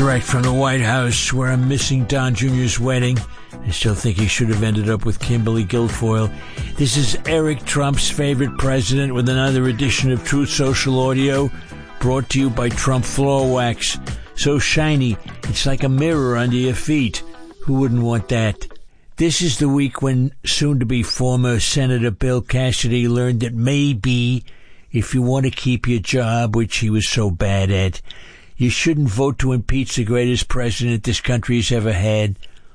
Direct from the White House, where I'm missing Don Jr.'s wedding. I still think he should have ended up with Kimberly Guilfoyle. This is Eric Trump's favorite president with another edition of Truth Social Audio, brought to you by Trump Floor Wax. So shiny, it's like a mirror under your feet. Who wouldn't want that? This is the week when soon-to-be former Senator Bill Cassidy learned that maybe if you want to keep your job, which he was so bad at, you shouldn't vote to impeach the greatest president this country has ever had.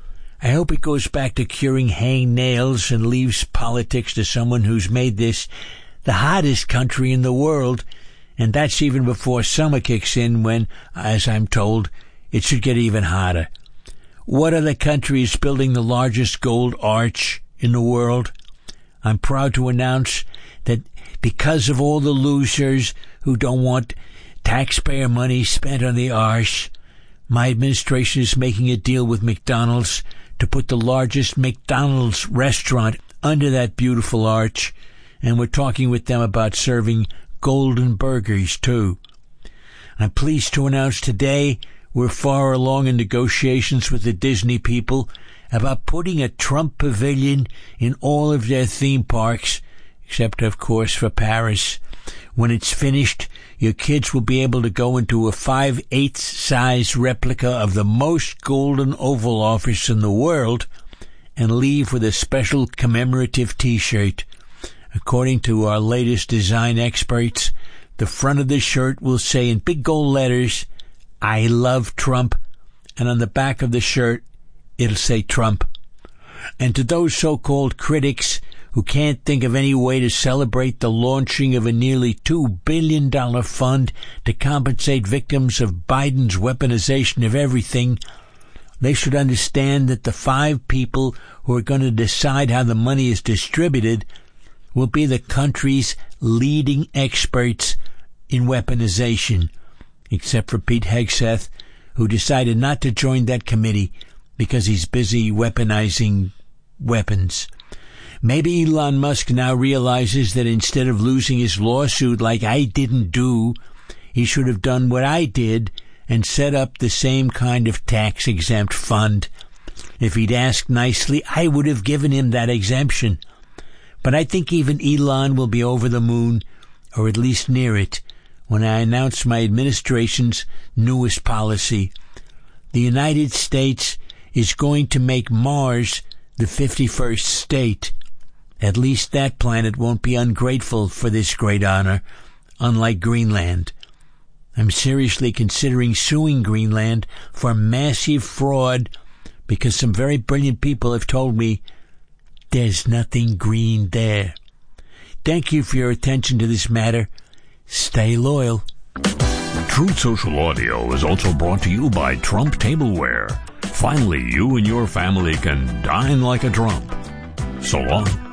I hope it goes back to curing hangnails and leaves politics to someone who's made this the hottest country in the world, and that's even before summer kicks in when, as I'm told, it should get even hotter. What other country is building the largest gold arch in the world? I'm proud to announce that because of all the losers who don't want taxpayer money spent on the arch, my administration is making a deal with McDonald's to put the largest McDonald's restaurant under that beautiful arch, and we're talking with them about serving golden burgers, too. I'm pleased to announce today we're far along in negotiations with the Disney people about putting a Trump pavilion in all of their theme parks, except, of course, for Paris. When it's finished, your kids will be able to go into a 5/8 size replica of the most golden Oval Office in the world and leave with a special commemorative T-shirt. According to our latest design experts, the front of the shirt will say in big gold letters, "I love Trump," and on the back of the shirt, it'll say Trump. And to those so-called critics who can't think of any way to celebrate the launching of a nearly $2 billion fund to compensate victims of Biden's weaponization of everything, they should understand that the 5 people who are going to decide how the money is distributed will be the country's leading experts in weaponization, except for Pete Hegseth, who decided not to join that committee because he's busy weaponizing weapons. Maybe Elon Musk now realizes that instead of losing his lawsuit like I didn't do, he should have done what I did and set up the same kind of tax-exempt fund. If he'd asked nicely, I would have given him that exemption. But I think even Elon will be over the moon, or at least near it, when I announce my administration's newest policy. The United States is going to make Mars the 51st state. At least that planet won't be ungrateful for this great honor, unlike Greenland. I'm seriously considering suing Greenland for massive fraud because some very brilliant people have told me there's nothing green there. Thank you for your attention to this matter. Stay loyal. Truth Social Audio is also brought to you by Trump Tableware. Finally, you and your family can dine like a Trump. So long.